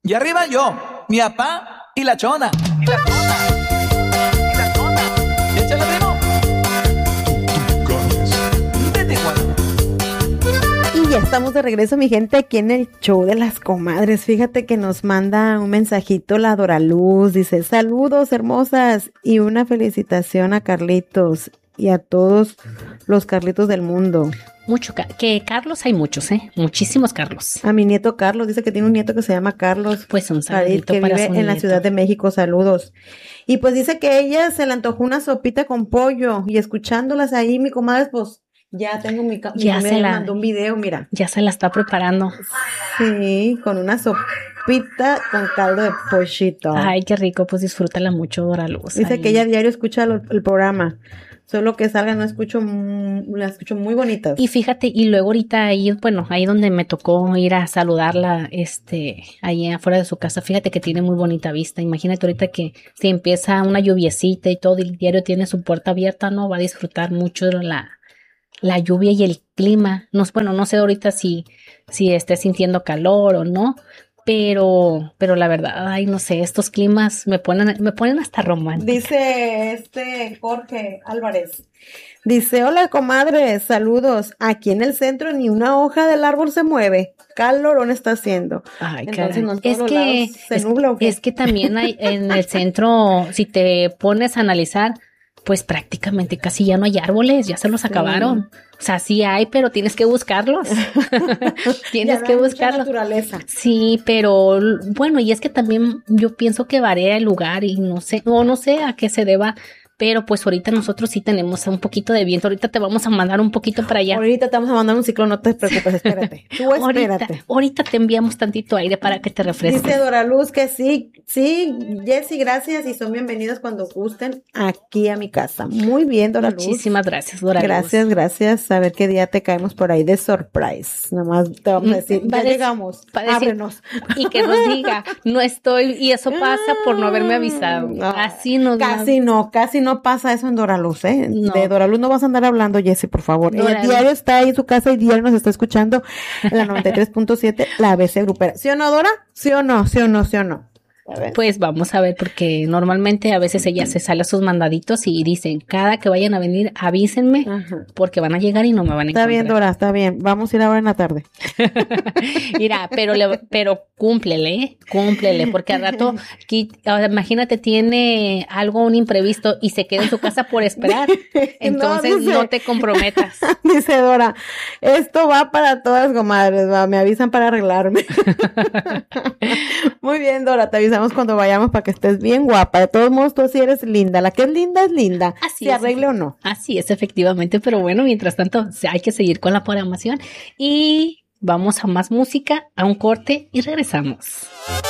Y arriba yo, mi papá y la chona. Y la chona. Y la chona. Y échale, primo. De Tijuana. Y ya estamos de regreso, mi gente, aquí en el show de las comadres. Fíjate que nos manda un mensajito la Doraluz. Dice, saludos hermosas y una felicitación a Carlitos y a todos los Carlitos del mundo. Que Carlos hay muchos, muchísimos Carlos. A mi nieto Carlos, dice que tiene un nieto que se llama Carlos. Pues un saludito que para vive su en la nieto. Ciudad de México, saludos. Y pues dice que ella se le antojó una sopita con pollo y escuchándolas ahí, mi comadre, pues ya tengo mi Ya comadre se me la- mandó un video, mira. Ya se la está preparando. Sí, con una sopita con caldo de pollito. Ay, qué rico, pues disfrútala mucho, Dora Luz. Dice ahí. que ella diario escucha el programa. Solo que salga, no escucho, la escucho muy bonitas. Y fíjate, y luego ahorita ahí, bueno, ahí donde me tocó ir a saludarla, ahí afuera de su casa, fíjate que tiene muy bonita vista. Imagínate ahorita que si empieza una lluviecita y todo, y el diario tiene su puerta abierta, ¿no? Va a disfrutar mucho de la lluvia y el clima. No, bueno, no sé ahorita si esté sintiendo calor o no, pero la verdad, ay, no sé, estos climas me ponen hasta romántica. Dice Jorge Álvarez. Dice, hola comadre, saludos. Aquí en el centro ni una hoja del árbol se mueve. Calorón está haciendo. Ay, Entonces, caray. ¿no en todos lados se nubla o qué? Es que también hay en el centro, si te pones a analizar, pues prácticamente casi ya no hay árboles, ya se los acabaron. O sea, sí hay, pero tienes que buscarlos. Tienes Ya no que hay mucha buscarlos. naturaleza. Sí, pero bueno, y es que también yo pienso que varía el lugar y no sé a qué se deba, pero pues ahorita nosotros sí tenemos un poquito de viento. Ahorita te vamos a mandar un poquito para allá. Ahorita te vamos a mandar un ciclón, no te preocupes, espérate. Tú espérate. Ahorita te enviamos tantito aire para que te refresques. Dice Dora Luz que sí, Jessy, gracias y son bienvenidos cuando gusten aquí a mi casa. Muy bien, Dora Luz. Muchísimas gracias, Dora Luz. Gracias. A ver qué día te caemos por ahí de surprise. Nada más te vamos a decir, ya llegamos, ábrenos. Y que nos diga, no estoy, y eso pasa por no haberme avisado. No, Así nos casi no pasa eso en Dora Luz, ¿eh? No. De Dora Luz no vas a andar hablando, Jessy, por favor. Dora Ella diario está ahí en su casa y diario nos está escuchando en la 93.7, la ABC Grupera. ¿Sí o no, Dora? ¿Sí o no? A ver. Pues vamos a ver, porque normalmente a veces ella se sale a sus mandaditos y dicen, cada que vayan a venir, avísenme, Ajá. porque van a llegar y no me van a Está encontrar. bien, Dora, está bien. Vamos a ir ahora en la tarde. Mira, pero cúmplele, porque al rato, ahora imagínate, tiene algo, un imprevisto y se queda en su casa por esperar. Entonces dice- no te comprometas. Dice Dora, esto va para todas, comadres, me avisan para arreglarme. Muy bien, Dora, te avisamos cuando vayamos para que estés bien guapa. De todos modos, tú sí eres linda. La que es linda es linda. Así se es. arregle o no. Así es, efectivamente, pero bueno, mientras tanto hay que seguir con la programación y vamos a más música, a un corte y regresamos.